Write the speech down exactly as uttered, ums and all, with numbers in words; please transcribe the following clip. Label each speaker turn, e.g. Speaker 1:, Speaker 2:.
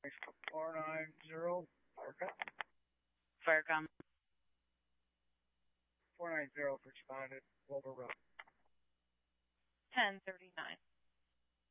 Speaker 1: four nine zero, Firecom.
Speaker 2: Firecom.
Speaker 1: four nine zero, responded, Wilbur Road.
Speaker 2: ten thirty-nine.